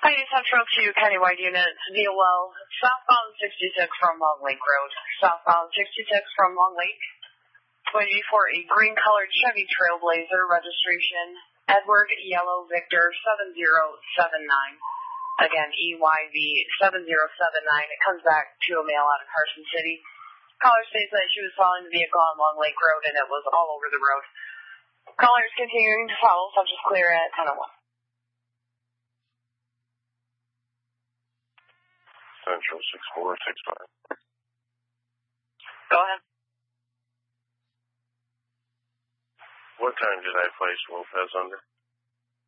Hi, Central to County-wide units, VOL, southbound 66 from Long Lake Road. Southbound 66 from Long Lake. Going for a green-colored Chevy Trailblazer, registration Edward Yellow Victor 7079. Again, EYV 7079. It comes back to a male out of Carson City. Caller states that she was following the vehicle on Long Lake Road and it was all over the road. Caller is continuing to follow, so I'll just clear at 10:01. Central 6465. Go ahead. What time did I place Lopez under?